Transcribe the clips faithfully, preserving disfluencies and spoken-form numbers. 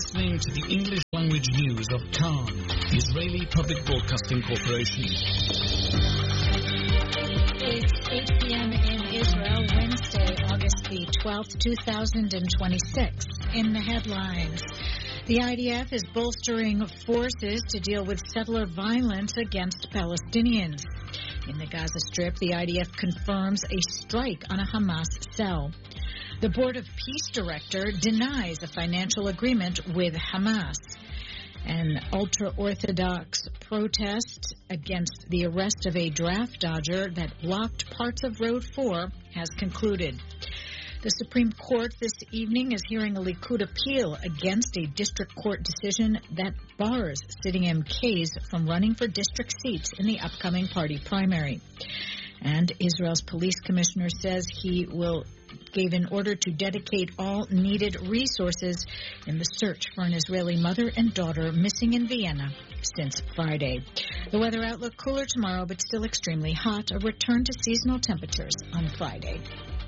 listening to the English language news of Khan, Israeli Public Broadcasting Corporation. It's eight p.m. in Israel, Wednesday, August the twelfth, two thousand twenty-six. In the headlines, the I D F is bolstering forces to deal with settler violence against Palestinians. In the Gaza Strip, the I D F confirms a strike on a Hamas cell. The Board of Peace Director denies a financial agreement with Hamas. An ultra-Orthodox protest against the arrest of a draft dodger that blocked parts of Road four has concluded. The Supreme Court this evening is hearing a Likud appeal against a district court decision that bars sitting M Ks from running for district seats in the upcoming party primary. And Israel's police commissioner says he will gave an order to dedicate all needed resources in the search for an Israeli mother and daughter missing in Vienna since Friday. The weather outlook: cooler tomorrow, but still extremely hot. A return to seasonal temperatures on Friday.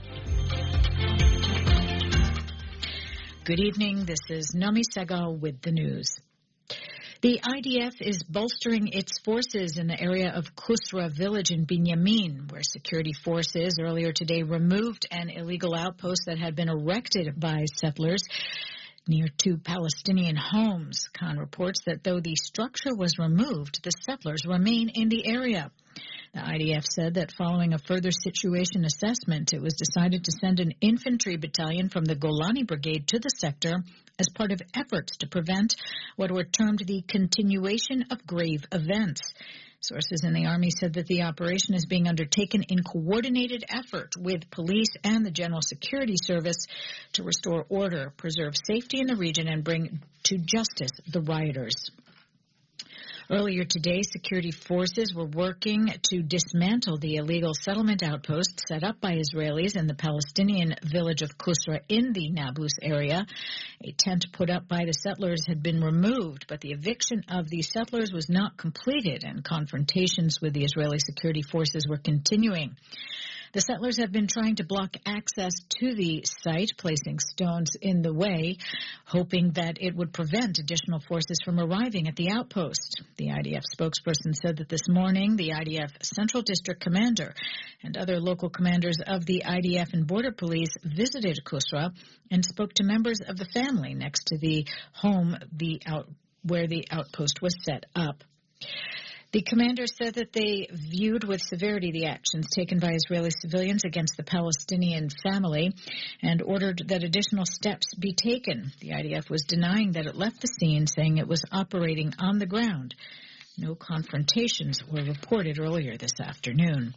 Good evening. This is Nomi Segal with the news. The I D F is bolstering its forces in the area of Kusra village in Binyamin, where security forces earlier today removed an illegal outpost that had been erected by settlers near two Palestinian homes. Khan reports that though the structure was removed, the settlers remain in the area. The I D F said that following a further situation assessment, it was decided to send an infantry battalion from the Golani Brigade to the sector as part of efforts to prevent what were termed the continuation of grave events. Sources in the Army said that the operation is being undertaken in coordinated effort with police and the General Security Service to restore order, preserve safety in the region, and bring to justice the rioters. Earlier today, security forces were working to dismantle the illegal settlement outpost set up by Israelis in the Palestinian village of Kusra in the Nablus area. A tent put up by the settlers had been removed, but the eviction of the settlers was not completed, and confrontations with the Israeli security forces were continuing. The settlers have been trying to block access to the site, placing stones in the way, hoping that it would prevent additional forces from arriving at the outpost. The I D F spokesperson said that this morning the I D F Central District Commander and other local commanders of the I D F and Border Police visited Kusra and spoke to members of the family next to the home the out, where the outpost was set up. The commander said that they viewed with severity the actions taken by Israeli civilians against the Palestinian family and ordered that additional steps be taken. The I D F was denying that it left the scene, saying it was operating on the ground. No confrontations were reported earlier this afternoon.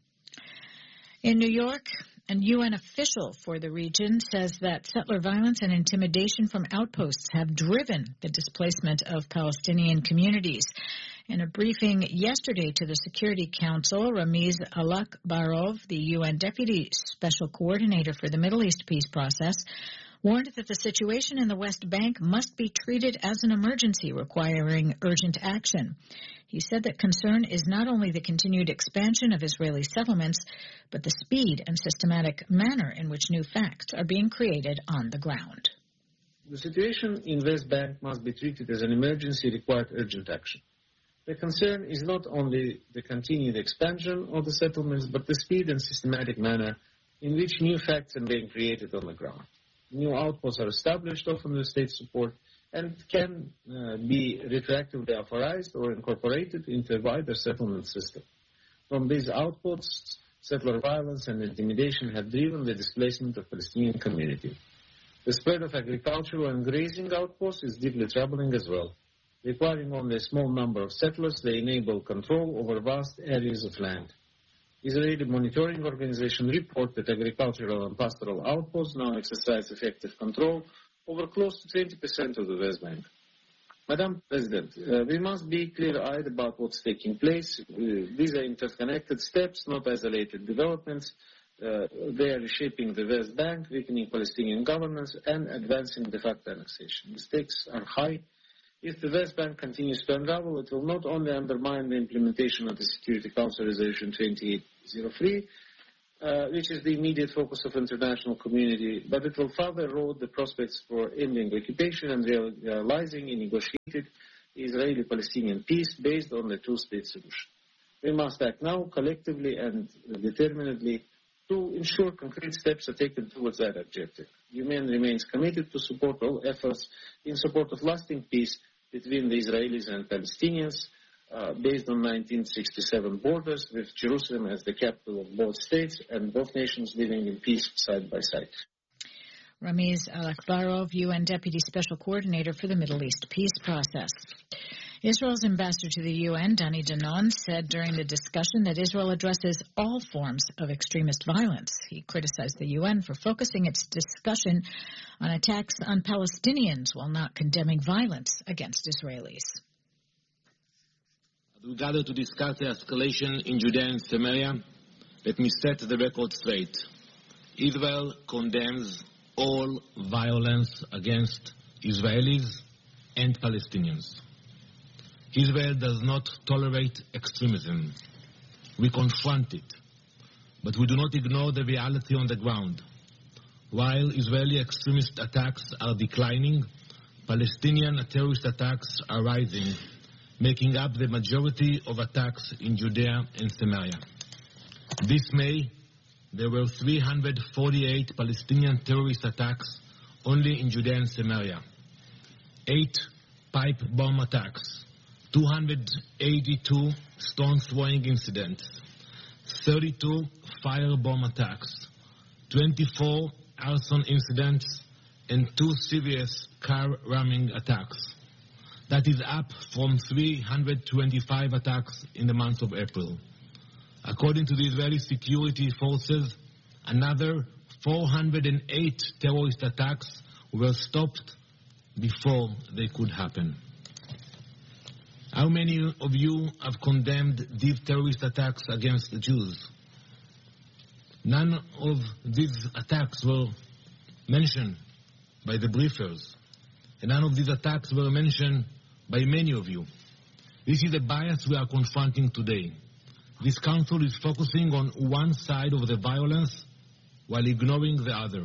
In New York, a U N official for the region says that settler violence and intimidation from outposts have driven the displacement of Palestinian communities. In a briefing yesterday to the Security Council, Ramiz Alakbarov, the U N Deputy Special Coordinator for the Middle East peace process, warned that the situation in the West Bank must be treated as an emergency requiring urgent action. He said that concern is not only the continued expansion of Israeli settlements, but the speed and systematic manner in which new facts are being created on the ground. The situation in West Bank must be treated as an emergency requiring urgent action. The concern is not only the continued expansion of the settlements, but the speed and systematic manner in which new facts are being created on the ground. New outposts are established, often with state support, and can uh, be retroactively authorized or incorporated into a wider settlement system. From these outposts, settler violence and intimidation have driven the displacement of the Palestinian community. The spread of agricultural and grazing outposts is deeply troubling as well. Requiring only a small number of settlers, they enable control over vast areas of land. Israeli monitoring organizations report that agricultural and pastoral outposts now exercise effective control over close to twenty percent of the West Bank. Madam President, uh, we must be clear-eyed about what's taking place. Uh, these are interconnected steps, not isolated developments. Uh, they are reshaping the West Bank, weakening Palestinian governance, and advancing de facto annexation. The stakes are high. If the West Bank continues to unravel, it will not only undermine the implementation of the Security Council Resolution twenty-eight oh three, uh, which is the immediate focus of international community, but it will further erode the prospects for ending occupation and realizing a negotiated Israeli-Palestinian peace based on the two-state solution. We must act now, collectively and determinedly, to ensure concrete steps are taken towards that objective. U N remains committed to support all efforts in support of lasting peace between the Israelis and Palestinians, uh, based on nineteen sixty-seven borders, with Jerusalem as the capital of both states and both nations living in peace side by side. Ramiz Alakbarov, U N Deputy Special Coordinator for the Middle East Peace Process. Israel's ambassador to the U N, Dani Danon, said during the discussion that Israel addresses all forms of extremist violence. He criticized the U N for focusing its discussion on attacks on Palestinians while not condemning violence against Israelis. We gather to discuss the escalation in Judea and Samaria. Let me set the record straight. Israel condemns all violence against Israelis and Palestinians. Israel does not tolerate extremism. We confront it, but we do not ignore the reality on the ground. While Israeli extremist attacks are declining, Palestinian terrorist attacks are rising, making up the majority of attacks in Judea and Samaria. This May, there were three hundred forty-eight Palestinian terrorist attacks only in Judea and Samaria. Eight pipe bomb attacks, two hundred eighty-two stone-throwing incidents, thirty-two firebomb attacks, twenty-four arson incidents, and two serious car ramming attacks. That is up from three hundred twenty-five attacks in the month of April. According to the Israeli security forces, another four hundred eight terrorist attacks were stopped before they could happen. How many of you have condemned these terrorist attacks against the Jews? None of these attacks were mentioned by the briefers, and none of these attacks were mentioned by many of you. This is the bias we are confronting today. This council is focusing on one side of the violence while ignoring the other.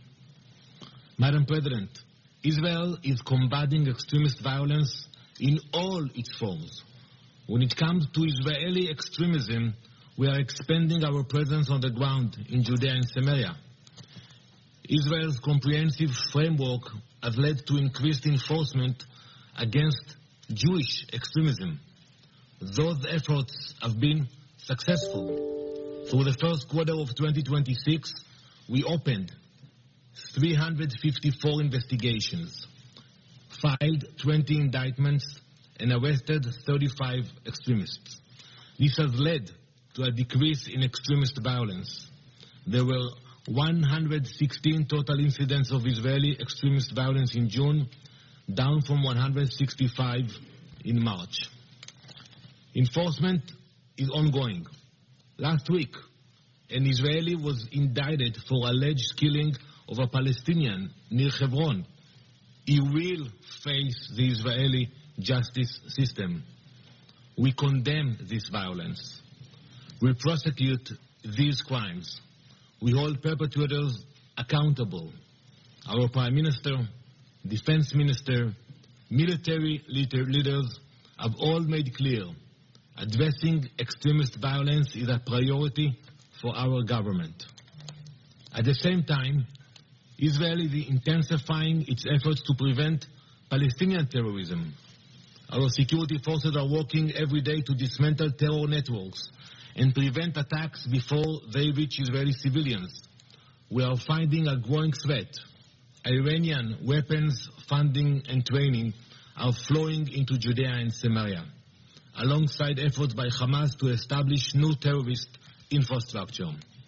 Madam President, Israel is combating extremist violence in all its forms. When it comes to Israeli extremism, we are expanding our presence on the ground in Judea and Samaria. Israel's comprehensive framework has led to increased enforcement against Jewish extremism. Those efforts have been successful. Through the first quarter of twenty twenty-six, we opened three hundred fifty-four investigations, filed twenty indictments, and arrested thirty-five extremists. This has led to a decrease in extremist violence. There were one hundred sixteen total incidents of Israeli extremist violence in June, down from one hundred sixty-five in March. Enforcement is ongoing. Last week, an Israeli was indicted for alleged killing of a Palestinian near Hebron. He will face the Israeli justice system. We condemn this violence. We prosecute these crimes. We hold perpetrators accountable. Our Prime Minister, Defense Minister, military leader, leaders have all made clear addressing extremist violence is a priority for our government. At the same time, Israel is intensifying its efforts to prevent Palestinian terrorism. Our security forces are working every day to dismantle terror networks and prevent attacks before they reach Israeli civilians. We are finding a growing threat. Iranian weapons, funding, and training are flowing into Judea and Samaria, alongside efforts by Hamas to establish new terrorist infrastructure.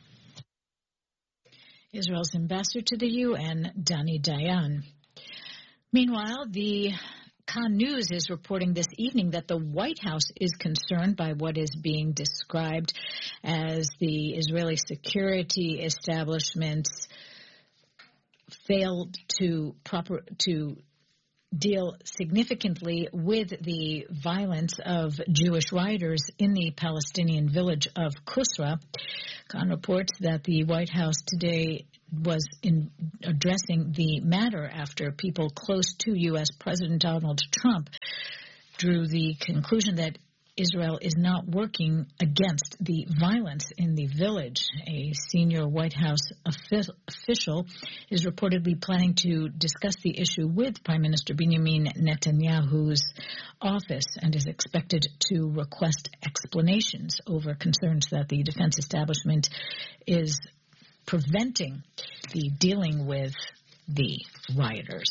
Israel's ambassador to the U N, Dani Dayan. Meanwhile, the Kan News is reporting this evening that the White House is concerned by what is being described as the Israeli security establishment's failed to proper to deal significantly with the violence of Jewish rioters in the Palestinian village of Qusra. Khan reports that the White House today was in addressing the matter after people close to U S President Donald Trump drew the conclusion that Israel is not working against the violence in the village. A senior White House official is reportedly planning to discuss the issue with Prime Minister Benjamin Netanyahu's office and is expected to request explanations over concerns that the defense establishment is preventing the dealing with the rioters.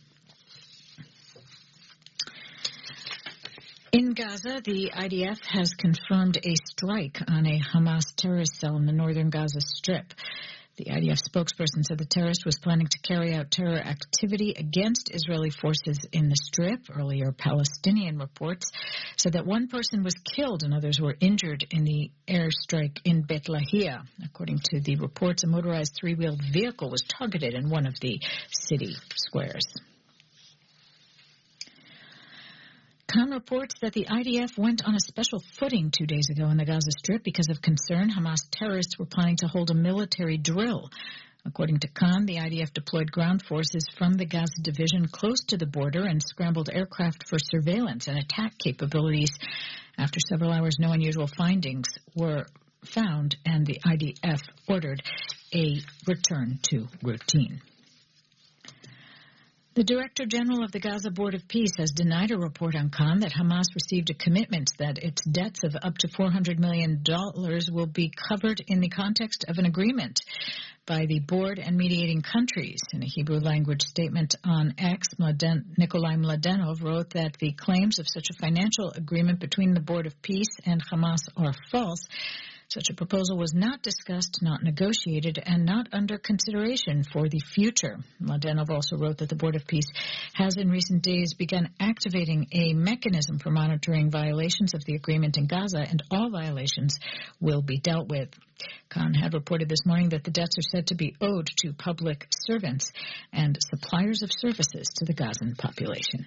In Gaza, the I D F has confirmed a strike on a Hamas terrorist cell in the northern Gaza Strip. The I D F spokesperson said the terrorist was planning to carry out terror activity against Israeli forces in the Strip. Earlier, Palestinian reports said that one person was killed and others were injured in the airstrike in Beit Lahia. According to the reports, a motorized three-wheeled vehicle was targeted in one of the city squares. Khan reports that the I D F went on a special footing two days ago in the Gaza Strip because of concern Hamas terrorists were planning to hold a military drill. According to Khan, the I D F deployed ground forces from the Gaza division close to the border and scrambled aircraft for surveillance and attack capabilities. After several hours, no unusual findings were found, and the I D F ordered a return to routine. The Director General of the Gaza Board of Peace has denied a report on Khan that Hamas received a commitment that its debts of up to four hundred million dollars will be covered in the context of an agreement by the board and mediating countries. In a Hebrew language statement on X, Mladen, Nikolai Mladenov wrote that the claims of such a financial agreement between the Board of Peace and Hamas are false. Such a proposal was not discussed, not negotiated, and not under consideration for the future. Mladenov also wrote that the Board of Peace has in recent days begun activating a mechanism for monitoring violations of the agreement in Gaza, and all violations will be dealt with. Khan had reported this morning that the debts are said to be owed to public servants and suppliers of services to the Gazan population.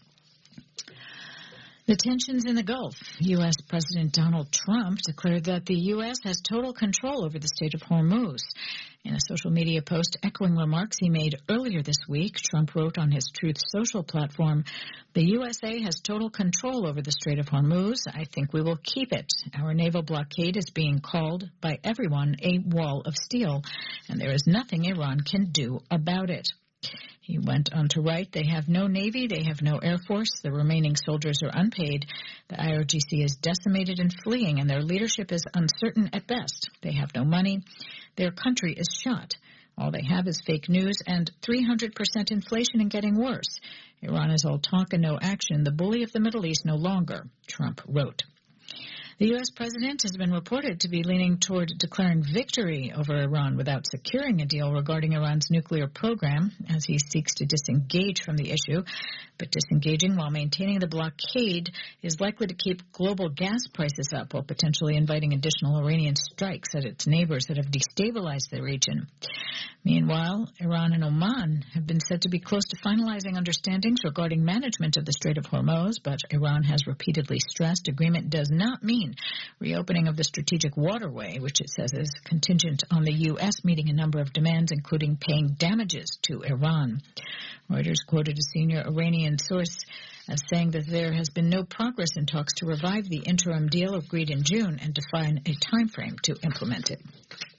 The tensions in the Gulf. U S. President Donald Trump declared that the U S has total control over the Strait of Hormuz. In a social media post echoing remarks he made earlier this week, Trump wrote on his Truth Social platform, "The U S A has total control over the Strait of Hormuz. I think we will keep it. Our naval blockade is being called by everyone a wall of steel, and there is nothing Iran can do about it." He went on to write, "They have no Navy, they have no Air Force, the remaining soldiers are unpaid, the I R G C is decimated and fleeing, and their leadership is uncertain at best. They have no money, their country is shot. All they have is fake news and three hundred percent inflation and getting worse. Iran is all talk and no action, the bully of the Middle East no longer," Trump wrote. The U S president has been reported to be leaning toward declaring victory over Iran without securing a deal regarding Iran's nuclear program as he seeks to disengage from the issue. But disengaging while maintaining the blockade is likely to keep global gas prices up while potentially inviting additional Iranian strikes at its neighbors that have destabilized the region. Meanwhile, Iran and Oman have been said to be close to finalizing understandings regarding management of the Strait of Hormuz, but Iran has repeatedly stressed agreement does not mean reopening of the strategic waterway, which it says is contingent on the U S meeting a number of demands, including paying damages to Iran. Reuters quoted a senior Iranian source as saying that there has been no progress in talks to revive the interim deal agreed in June and define a time frame to implement it.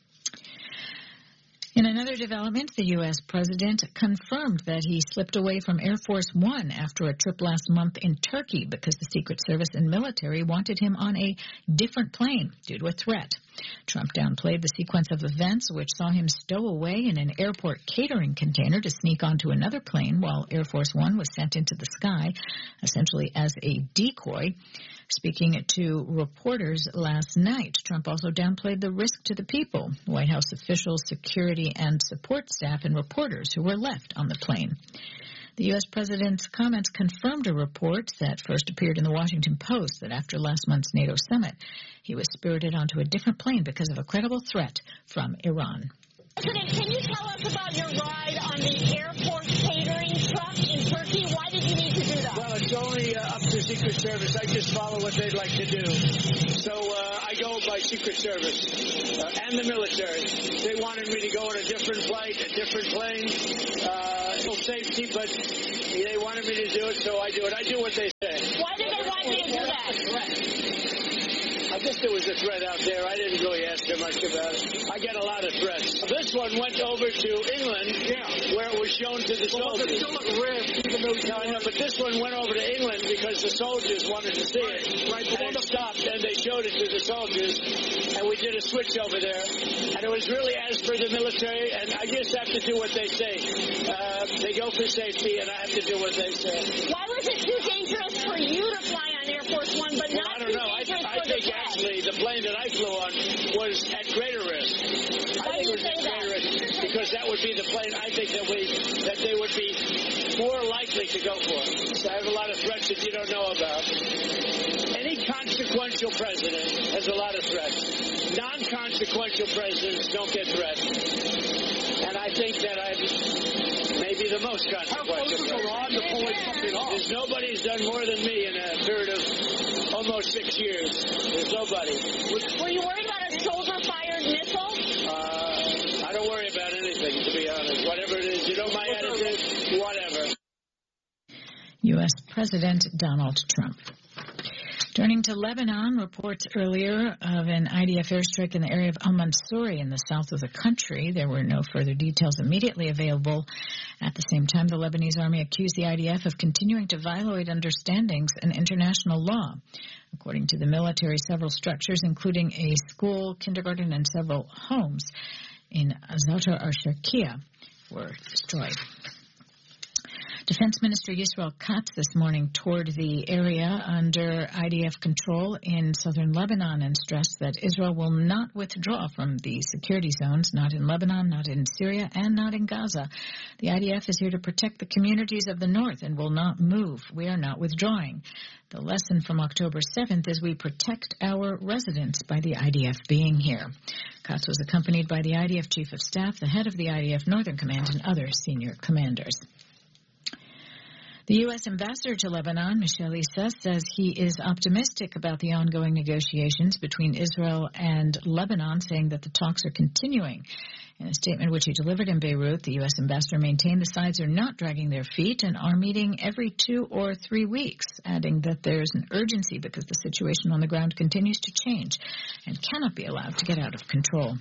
In another development, the U S president confirmed that he slipped away from Air Force One after a trip last month in Turkey because the Secret Service and military wanted him on a different plane due to a threat. Trump downplayed the sequence of events which saw him stow away in an airport catering container to sneak onto another plane while Air Force One was sent into the sky, essentially as a decoy. Speaking to reporters last night, Trump also downplayed the risk to the people, White House officials, security, and support staff and reporters who were left on the plane. The U S president's comments confirmed a report that first appeared in the Washington Post that after last month's NATO summit, he was spirited onto a different plane because of a credible threat from Iran. President, can you tell us about your ride on the airport catering truck in Turkey? Why did you Secret Service. I just follow what they'd like to do. So uh, I go by Secret Service uh, and the military. They wanted me to go on a different flight, a different plane, uh, full safety, but they wanted me to do it, so I do it. I do what they say. Why did they want you to do that? I guess there was a threat out there. I didn't really ask her much about it. I get a lot of threats. This one went over to England, yeah, where it was shown to the well, soldiers. Still at risk, even though no, I know, but this one went over to England because the soldiers wanted to see right, it. Right, and it stopped, and they showed it to the soldiers, and we did a switch over there. And it was really as per the military, and I just have to do what they say. Uh, they go for safety, and I have to do what they say. Why was it too dangerous for you to fly on Air Force One, but well, not I don't too know. dangerous I, I for think the actually the plane that I flew on was at greater risk. Why I think do you it was say at that? greater risk because that would be the plane I think that we that they would be more likely to go for. So I have a lot of threats that you don't know about. Any consequential president has a lot of threats. Non-consequential presidents don't get threats. And I think that I'm maybe the most consequential president. To pulling something off? There's nobody who's done more than me in a period of almost six years. There's nobody. Were you worried about a shoulder-fired missile? Uh, I don't worry about anything, to be honest. Whatever it is, you know my attitude, whatever. U S. President Donald Trump. Turning to Lebanon, reports earlier of an I D F airstrike in the area of al-Mansouri in the south of the country. There were no further details immediately available. At the same time, the Lebanese army accused the I D F of continuing to violate understandings and international law. According to the military, several structures, including a school, kindergarten, and several homes in Zatar al-Sharqiya, were destroyed. Defense Minister Yisrael Katz this morning toured the area under I D F control in southern Lebanon and stressed that Israel will not withdraw from the security zones, not in Lebanon, not in Syria, and not in Gaza. The I D F is here to protect the communities of the north and will not move. We are not withdrawing. The lesson from October seventh is we protect our residents by the I D F being here. Katz was accompanied by the I D F Chief of Staff, the head of the I D F Northern Command, and other senior commanders. The U S ambassador to Lebanon, Michel Issa, says he is optimistic about the ongoing negotiations between Israel and Lebanon, saying that the talks are continuing. In a statement which he delivered in Beirut, the U S ambassador maintained the sides are not dragging their feet and are meeting every two or three weeks, adding that there's an urgency because the situation on the ground continues to change and cannot be allowed to get out of control.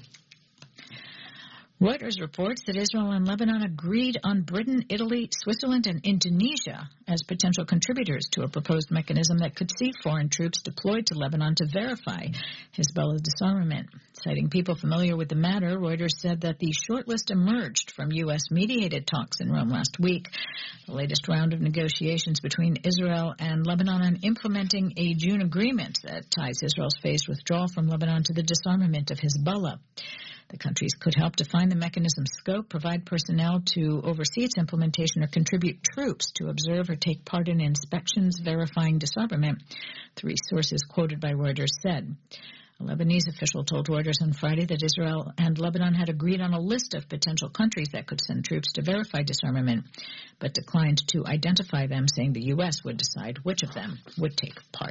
Reuters reports that Israel and Lebanon agreed on Britain, Italy, Switzerland, and Indonesia as potential contributors to a proposed mechanism that could see foreign troops deployed to Lebanon to verify Hezbollah disarmament. Citing people familiar with the matter, Reuters said that the shortlist emerged from U S-mediated talks in Rome last week, the latest round of negotiations between Israel and Lebanon on implementing a June agreement that ties Israel's phased withdrawal from Lebanon to the disarmament of Hezbollah. The countries could help define the mechanism's scope, provide personnel to oversee its implementation, or contribute troops to observe or take part in inspections verifying disarmament, three sources quoted by Reuters said. A Lebanese official told Reuters on Friday that Israel and Lebanon had agreed on a list of potential countries that could send troops to verify disarmament, but declined to identify them, saying the U S would decide which of them would take part.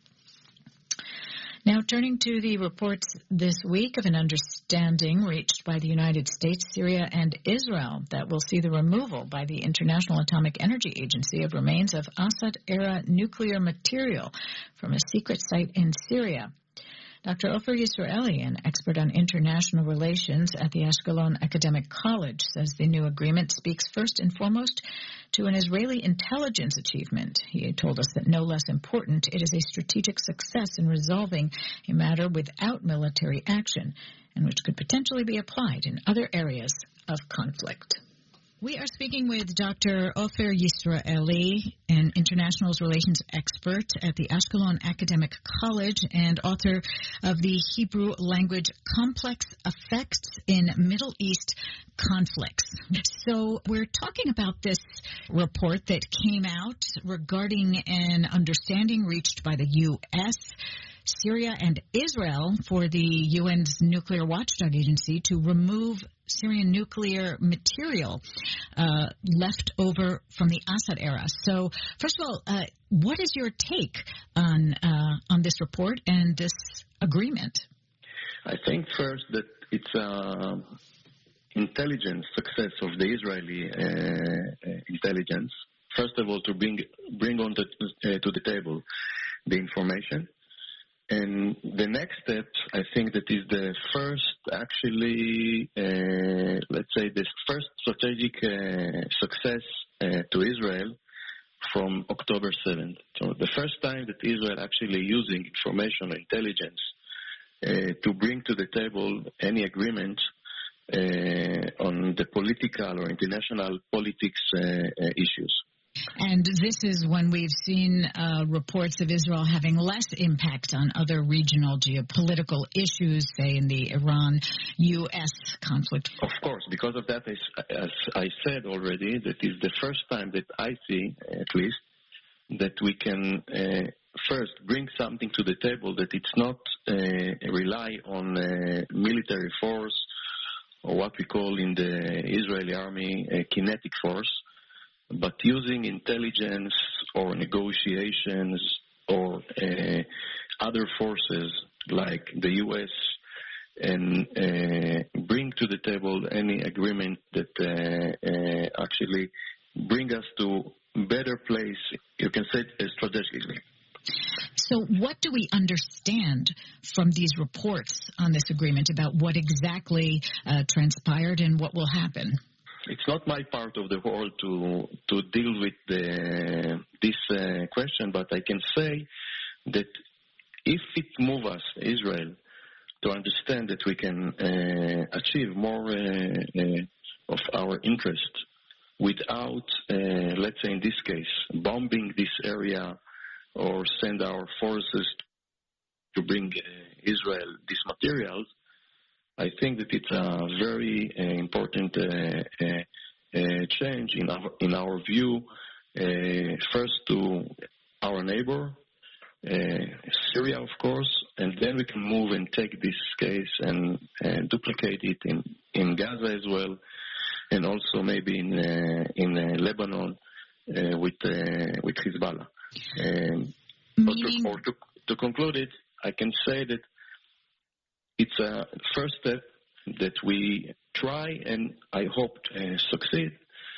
Now, turning to the reports this week of an understanding reached by the United States, Syria, and Israel that will see the removal by the International Atomic Energy Agency of remains of Assad-era nuclear material from a secret site in Syria. Doctor Ofer Yisraeli, an expert on international relations at the Ashkelon Academic College, says the new agreement speaks first and foremost to an Israeli intelligence achievement. He told us that no less important, it is a strategic success in resolving a matter without military action, and which could potentially be applied in other areas of conflict. We are speaking with Doctor Ofer Yisraeli, an international relations expert at the Ashkelon Academic College and author of the Hebrew language Complex Effects in Middle East Conflicts. So we're talking about this report that came out regarding an understanding reached by the U S, Syria, and Israel for the U N's nuclear watchdog agency to remove Syrian nuclear material uh, left over from the Assad era. So, first of all, uh, what is your take on uh, on this report and this agreement? I think first that it's uh, intelligence success of the Israeli uh, intelligence. First of all, to bring bring on the, uh, to the table the information. And the next step, I think that is the first, actually, uh, let's say, the first strategic uh, success uh, to Israel from October seventh. So the first time that Israel actually using information or intelligence uh, to bring to the table any agreement uh, on the political or international politics uh, uh, issues. And this is when we've seen uh, reports of Israel having less impact on other regional geopolitical issues, say in the Iran-U S conflict. Of course, because of that, as I said already, that is the first time that I see, at least, that we can uh, first bring something to the table that it's not uh, rely on uh, military force or what we call in the Israeli army uh, kinetic force, but using intelligence or negotiations or uh, other forces like the U S and uh, bring to the table any agreement that uh, uh, actually bring us to better place, you can say it strategically. So what do we understand from these reports on this agreement about what exactly uh, transpired and what will happen? It's not my part of the world to to deal with the, this uh, question, but I can say that if it moves us, Israel, to understand that we can uh, achieve more uh, uh, of our interest without, uh, let's say in this case, bombing this area or send our forces to bring uh, Israel these materials, I think that it's a very uh, important uh, uh, uh, change in our in our view. Uh, first to our neighbor, uh, Syria, of course, and then we can move and take this case and, and duplicate it in, in Gaza as well, and also maybe in uh, in uh, Lebanon uh, with uh, with Hezbollah. Um, Meaning... or to, or to, to conclude it, I can say that it's a first step that we try and I hope uh, succeed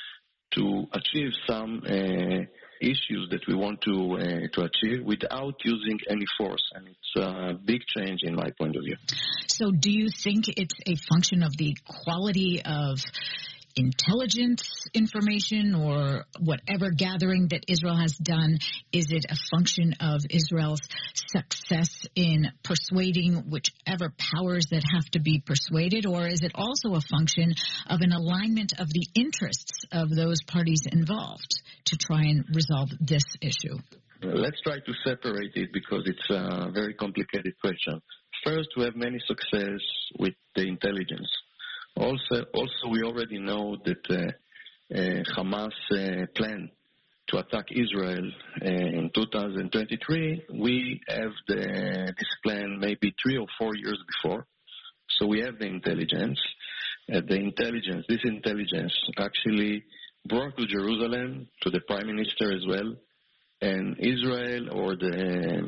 to achieve some uh, issues that we want to uh, to achieve without using any force, and it's a big change in my point of view. So do you think it's a function of the quality of intelligence information or whatever gathering that Israel has done? Is it a function of Israel's success in persuading whichever powers that have to be persuaded, or is it also a function of an alignment of the interests of those parties involved to try and resolve this issue? Let's try to separate it because it's a very complicated question. First, we have many success with the intelligence. Also, also, we already know that uh, uh, Hamas uh, plan to attack Israel uh, in two thousand twenty-three. We have the, this plan maybe three or four years before. So we have the intelligence. Uh, the intelligence, this intelligence actually brought to Jerusalem, to the Prime Minister as well, and Israel or the,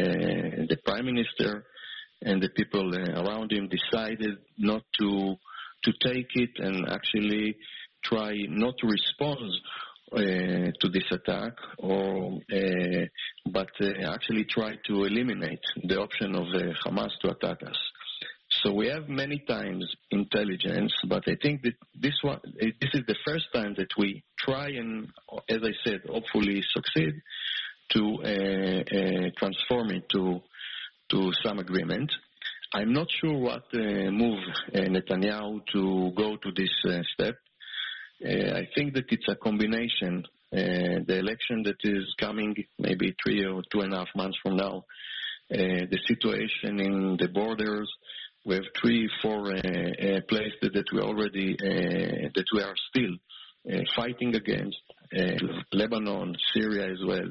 uh, the Prime Minister and the people uh, around him decided not to to take it and actually try not to respond uh, to this attack, or uh, but uh, actually try to eliminate the option of uh, Hamas to attack us. So we have many times intelligence, but I think that this one, this is the first time that we try and, as I said, hopefully succeed to uh, uh, transform it to to some agreement. I'm not sure what uh, move uh, Netanyahu to go to this uh, step. Uh, I think that it's a combination. Uh, the election that is coming maybe three or two and a half months from now, uh, the situation in the borders, we have three, four uh, uh, places that we already, uh, that we are still uh, fighting against, uh, Lebanon, Syria as well,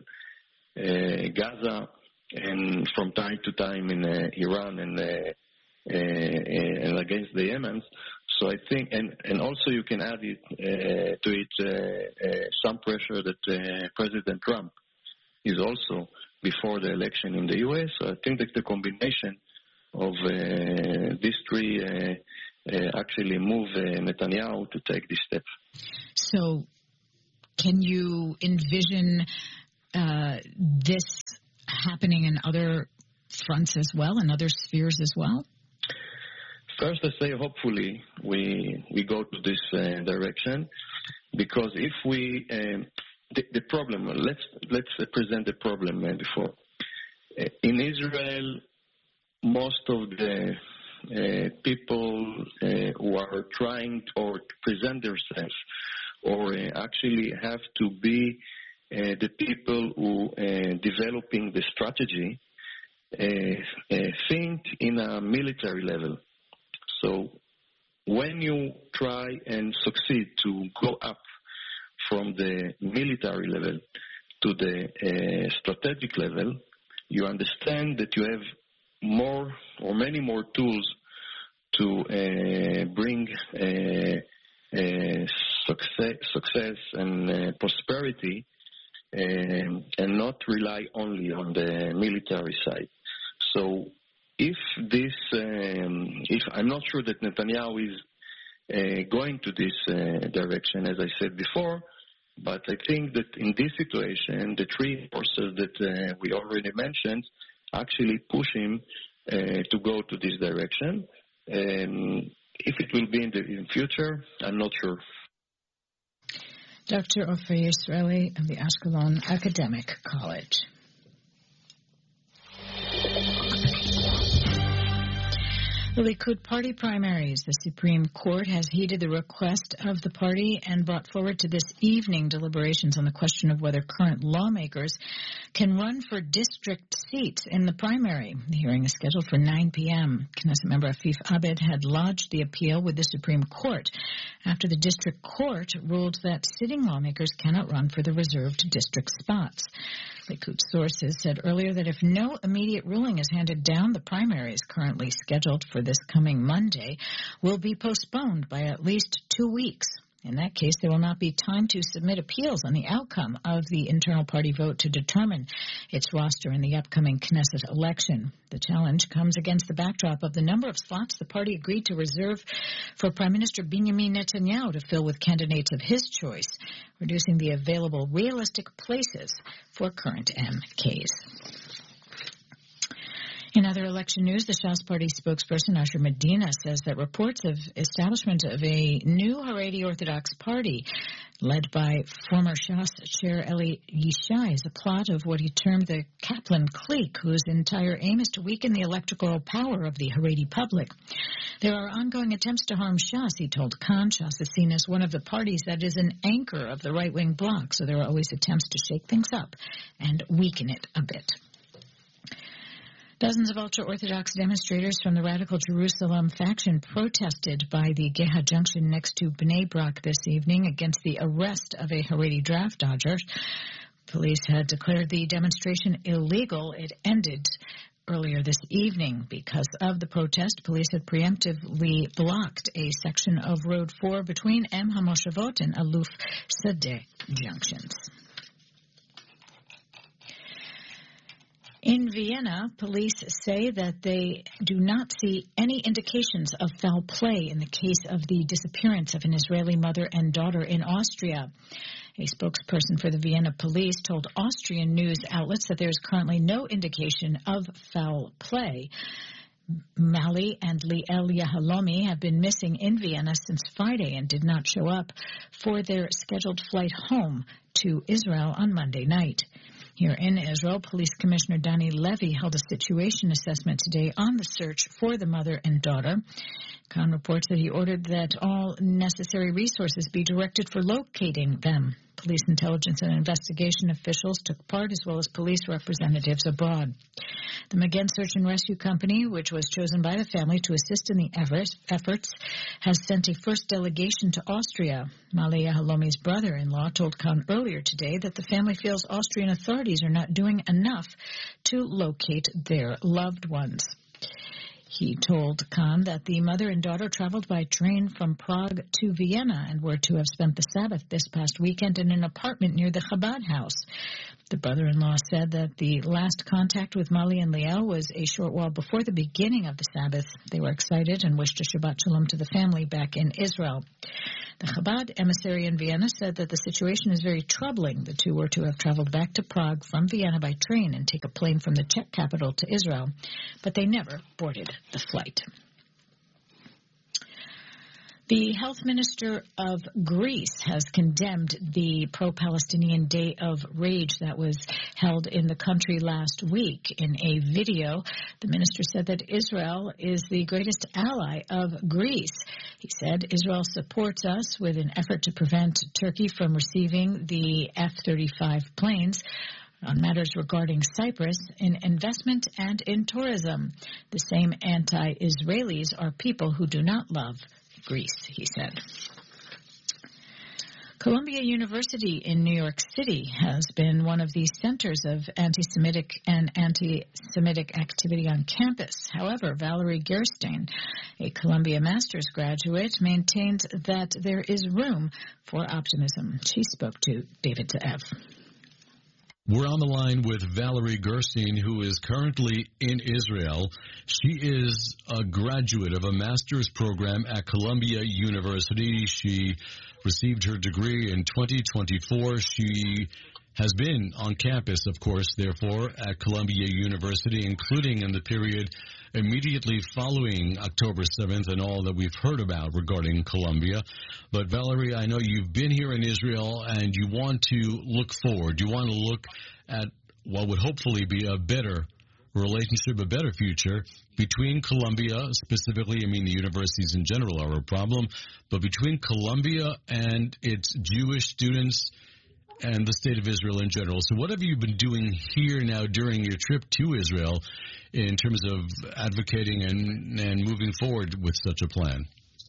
uh, Gaza, and from time to time in uh, Iran and uh, uh, and against the Yemen. so I think, and, and also you can add it uh, to it uh, uh, some pressure that uh, President Trump is also before the election in the U S. So I think that the combination of uh, these three uh, uh, actually move uh, Netanyahu to take this step. So can you envision uh, this happening in other fronts as well, in other spheres as well? First, I say hopefully we we go to this uh, direction, because if we um, the, the problem, let's let's uh, present the problem uh, before. Uh, in Israel, most of the uh, people uh, who are trying to, or to present themselves, or uh, actually have to be uh, the people who uh, developing the strategy, uh, uh, think in a military level. So when you try and succeed to go up from the military level to the uh, strategic level, you understand that you have more or many more tools to uh, bring uh, uh, success, success and uh, prosperity, um, and not rely only on the military side. So if this, um, if I'm not sure that Netanyahu is uh, going to this uh, direction, as I said before, but I think that in this situation, the three forces that uh, we already mentioned actually push him uh, to go to this direction. Um, if it will be in the in future, I'm not sure. Doctor Ofer Yisraeli of the Ashkelon Academic College. The Likud party primaries. The Supreme Court has heeded the request of the party and brought forward to this evening deliberations on the question of whether current lawmakers can run for district seats in the primary. The hearing is scheduled for nine p.m. Knesset member Afif Abed had lodged the appeal with the Supreme Court after the district court ruled that sitting lawmakers cannot run for the reserved district spots. Likud sources said earlier that if no immediate ruling is handed down, the primaries currently scheduled for this coming Monday will be postponed by at least two weeks. In that case, there will not be time to submit appeals on the outcome of the internal party vote to determine its roster in the upcoming Knesset election. The challenge comes against the backdrop of the number of slots the party agreed to reserve for Prime Minister Benjamin Netanyahu to fill with candidates of his choice, reducing the available realistic places for current M Ks. In other election news, the Shas Party spokesperson Asher Medina says that reports of establishment of a new Haredi Orthodox party led by former Shas chair Eli Yishai is a plot of what he termed the Kaplan clique, whose entire aim is to weaken the electoral power of the Haredi public. There are ongoing attempts to harm Shas, he told Khan. Shas is seen as one of the parties that is an anchor of the right-wing bloc, so there are always attempts to shake things up and weaken it a bit. Dozens of ultra-Orthodox demonstrators from the Radical Jerusalem faction protested by the Geha Junction next to Bnei Brak this evening against the arrest of a Haredi draft dodger. Police had declared the demonstration illegal. It ended earlier this evening. Because of the protest, police had preemptively blocked a section of Road four between Em HaMoshavot and Aluf Sadeh junctions. In Vienna, police say that they do not see any indications of foul play in the case of the disappearance of an Israeli mother and daughter in Austria. A spokesperson for the Vienna police told Austrian news outlets that there is currently no indication of foul play. Mali and Liel Yahalomi have been missing in Vienna since Friday and did not show up for their scheduled flight home to Israel on Monday night. Here in Israel, Police Commissioner Dani Levy held a situation assessment today on the search for the mother and daughter. Khan reports that he ordered that all necessary resources be directed for locating them. Police intelligence and investigation officials took part, as well as police representatives abroad. The Magen Search and Rescue Company, which was chosen by the family to assist in the efforts, has sent a first delegation to Austria. Mali Yahalomi's brother-in-law told Khan earlier today that the family feels Austrian authorities are not doing enough to locate their loved ones. He told Khan that the mother and daughter traveled by train from Prague to Vienna and were to have spent the Sabbath this past weekend in an apartment near the Chabad house. The brother-in-law said that the last contact with Mali and Liel was a short while before the beginning of the Sabbath. They were excited and wished a Shabbat Shalom to the family back in Israel. The Chabad emissary in Vienna said that the situation is very troubling. The two were to have traveled back to Prague from Vienna by train and take a plane from the Czech capital to Israel, but they never boarded the flight. The health minister of Greece has condemned the pro-Palestinian Day of Rage that was held in the country last week. In a video, the minister said that Israel is the greatest ally of Greece. He said Israel supports us with an effort to prevent Turkey from receiving the F thirty-five planes on matters regarding Cyprus, in investment and in tourism. The same anti-Israelis are people who do not love Greece, he said. Columbia University in New York City has been one of the centers of anti-Semitic and anti-Semitic activity on campus. However, Valerie Gerstein, a Columbia master's graduate, maintains that there is room for optimism. She spoke to David Taev. We're on the line with Valerie Gerstein, who is currently in Israel. She is a graduate of a master's program at Columbia University. She received her degree in twenty twenty-four. She has been on campus, of course, therefore, at Columbia University, including in the period immediately following October seventh and all that we've heard about regarding Columbia. But, Valerie, I know you've been here in Israel and you want to look forward. You want to look at what would hopefully be a better relationship, a better future between Columbia, specifically, I mean, the universities in general are a problem, but between Columbia and its Jewish students and the state of Israel in general. So what have you been doing here now during your trip to Israel in terms of advocating and, and moving forward with such a plan?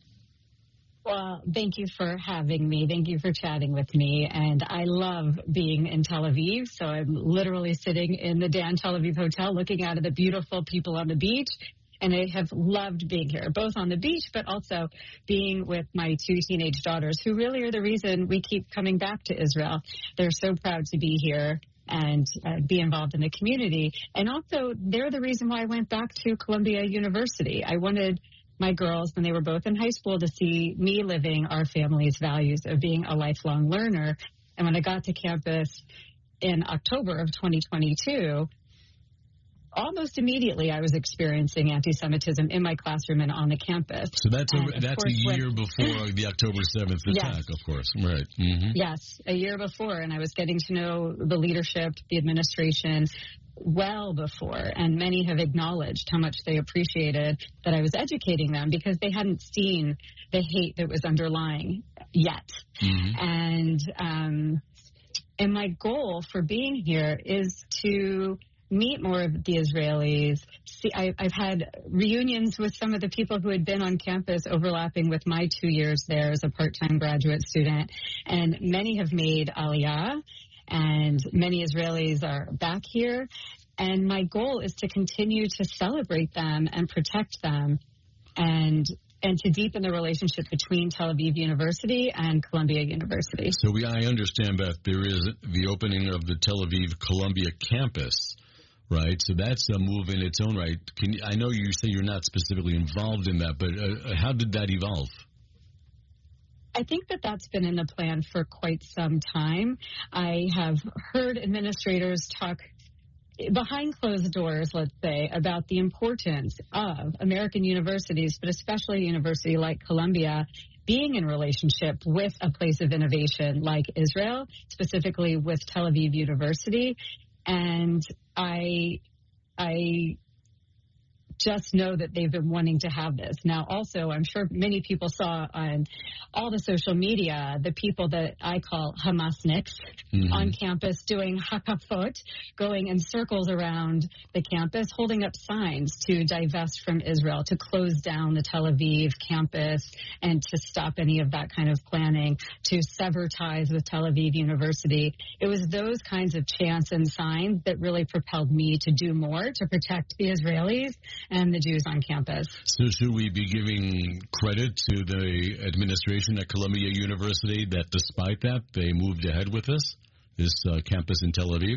Well, thank you for having me. Thank you for chatting with me. And I love being in Tel Aviv. So I'm literally sitting in the Dan Tel Aviv Hotel looking out at the beautiful people on the beach. And I have loved being here, both on the beach, but also being with my two teenage daughters, who really are the reason we keep coming back to Israel. They're so proud to be here and uh, be involved in the community. And also, they're the reason why I went back to Columbia University. I wanted my girls, when they were both in high school, to see me living our family's values of being a lifelong learner. And when I got to campus in October of twenty twenty-two, almost immediately, I was experiencing anti-Semitism in my classroom and on the campus. So that's a, that's course, a year when, before the October seventh attack, yes. Of course. Right. Mm-hmm. Yes, a year before, and I was getting to know the leadership, the administration, well before, and many have acknowledged how much they appreciated that I was educating them because they hadn't seen the hate that was underlying yet. Mm-hmm. And um, and my goal for being here is to meet more of the Israelis. See, I, I've had reunions with some of the people who had been on campus overlapping with my two years there as a part-time graduate student, and many have made Aliyah, and many Israelis are back here. And my goal is to continue to celebrate them and protect them and and to deepen the relationship between Tel Aviv University and Columbia University. So we, I understand, Beth, there is the opening of the Tel Aviv Columbia campus. Right, so that's a move in its own right. Can you, I know you say you're not specifically involved in that, but uh, how did that evolve? I think that that's been in the plan for quite some time. I have heard administrators talk behind closed doors, let's say, about the importance of American universities, but especially a university like Columbia, being in relationship with a place of innovation like Israel, specifically with Tel Aviv University. And I, I just know that they've been wanting to have this. Now, also, I'm sure many people saw on all the social media the people that I call Hamasniks mm-hmm. on campus doing hakafot, going in circles around the campus, holding up signs to divest from Israel, to close down the Tel Aviv campus, and to stop any of that kind of planning, to sever ties with Tel Aviv University. It was those kinds of chants and signs that really propelled me to do more to protect the Israelis and the Jews on campus. So should we be giving credit to the administration at Columbia University that despite that, they moved ahead with this, this uh, campus in Tel Aviv?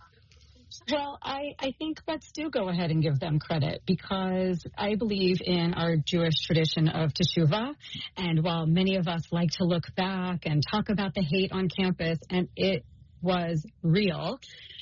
Well, I, I think let's do go ahead and give them credit, because I believe in our Jewish tradition of teshuvah. And while many of us like to look back and talk about the hate on campus, and it was real,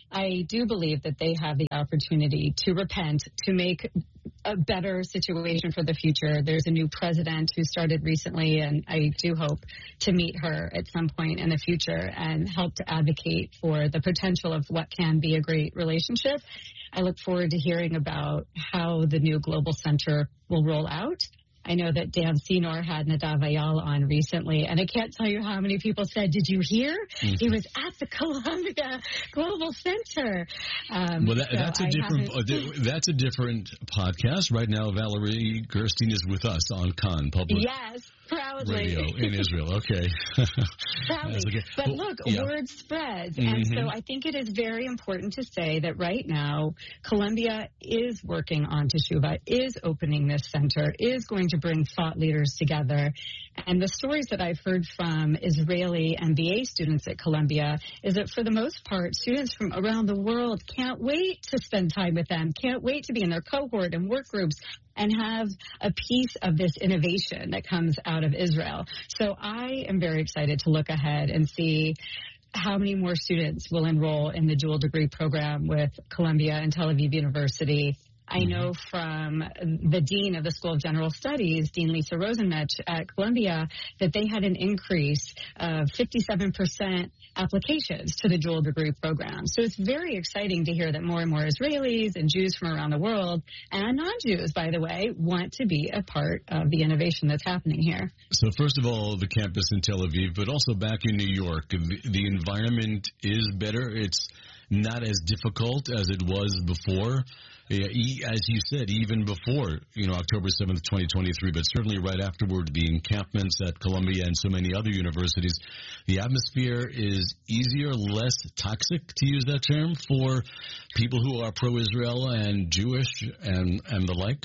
I do believe that they have the opportunity to repent, to make a better situation for the future. There's a new president who started recently, and I do hope to meet her at some point in the future and help to advocate for the potential of what can be a great relationship. I look forward to hearing about how the new Global Center will roll out. I know that Dan Senor had Nadav Ayal on recently, and I can't tell you how many people said, did you hear? Mm-hmm. He was at the Columbia Global Center. Um, well, that, so that's, a different, uh, that's a different podcast. Right now, Valerie Gerstein is with us on Khan Public yes, proudly. Radio in Israel. Okay. Proudly. Okay. But well, look, yeah. word spreads. Mm-hmm. And so I think it is very important to say that right now, Columbia is working on Teshuvah, is opening this center, is going to bring thought leaders together. And the stories that I've heard from Israeli M B A students at Columbia is that for the most part, students from around the world can't wait to spend time with them, can't wait to be in their cohort and work groups and have a piece of this innovation that comes out of Israel. So I am very excited to look ahead and see how many more students will enroll in the dual degree program with Columbia and Tel Aviv University. I know from the dean of the School of General Studies, Dean Lisa Rosenmetch at Columbia, that they had an increase of fifty-seven percent applications to the dual degree program. So it's very exciting to hear that more and more Israelis and Jews from around the world, and non-Jews, by the way, want to be a part of the innovation that's happening here. So first of all, the campus in Tel Aviv, but also back in New York, the, the environment is better. It's not as difficult as it was before. Yeah, as you said, even before, you know, October seventh, twenty twenty-three, but certainly right afterward, the encampments at Columbia and so many other universities, the atmosphere is easier, less toxic, to use that term, for people who are pro-Israel and Jewish and, and the like?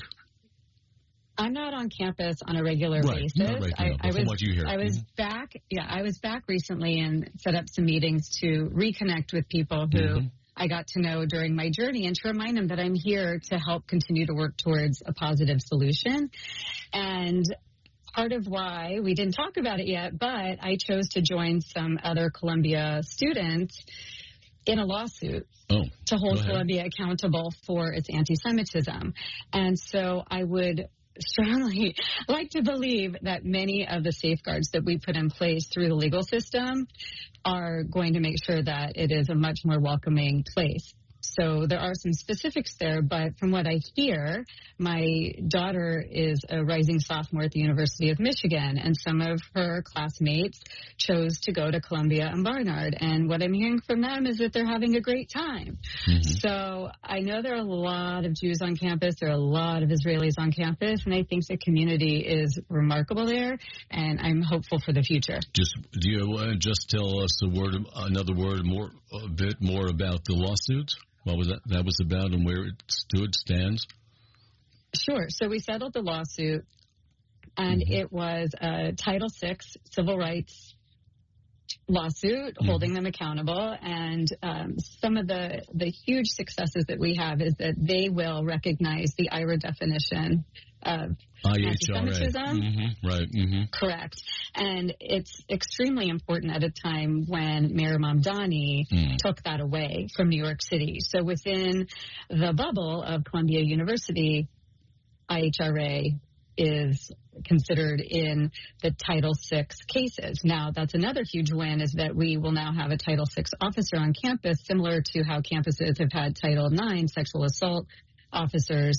I'm not on campus on a regular right, basis. Not right now, I, I was, what you hear. I was mm-hmm. back, yeah, I was back recently and set up some meetings to reconnect with people who mm-hmm. I got to know during my journey, and to remind them that I'm here to help continue to work towards a positive solution. And part of why we didn't talk about it yet, but I chose to join some other Columbia students in a lawsuit oh, to hold Columbia accountable for its anti-Semitism. And so I would strongly like to believe that many of the safeguards that we put in place through the legal system are going to make sure that it is a much more welcoming place. So there are some specifics there, but from what I hear, my daughter is a rising sophomore at the University of Michigan, and some of her classmates chose to go to Columbia and Barnard. And what I'm hearing from them is that they're having a great time. Mm-hmm. So I know there are a lot of Jews on campus. There are a lot of Israelis on campus, and I think the community is remarkable there, and I'm hopeful for the future. Just do you want to just tell us a word, another word, more a bit more about the lawsuits? What was that, that was about and where it stood, stands? Sure. So we settled the lawsuit, and mm-hmm. it was a Title six civil rights lawsuit mm-hmm. holding them accountable. And um, some of the, the huge successes that we have is that they will recognize the I R A definition of anti-Semitism. Mm-hmm. Right. Mm-hmm. Correct. And it's extremely important at a time when Mayor Mamdani mm. took that away from New York City. So within the bubble of Columbia University, I H R A is considered in the Title six cases. Now, that's another huge win, is that we will now have a Title six officer on campus, similar to how campuses have had Title nine sexual assault officers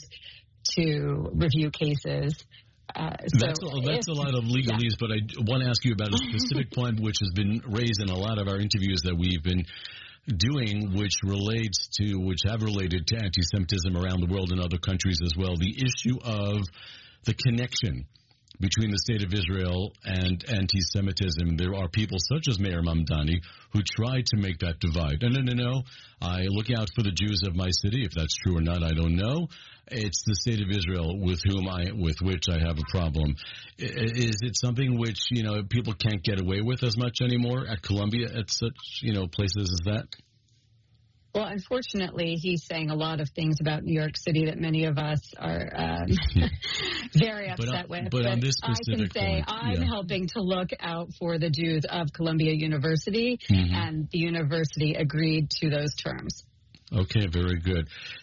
to review cases. Uh, so that's a, that's if, a lot of legalese, yeah. but I want to ask you about a specific point which has been raised in a lot of our interviews that we've been doing, which relates to, which have related to anti-Semitism around the world in other countries as well, the issue of the connection between the state of Israel and anti-Semitism. There are people such as Meir Mamdani who try to make that divide. No, no, no, no. I look out for the Jews of my city. If that's true or not, I don't know. It's the state of Israel with whom I, with which I have a problem. Is it something which, you know, people can't get away with as much anymore at Columbia, at such, you know, places as that? Well, unfortunately, he's saying a lot of things about New York City that many of us are um, very upset but, with. But, but on this specific I can say point, I'm yeah. helping to look out for the Jews of Columbia University, mm-hmm. and the university agreed to those terms. Okay, very good.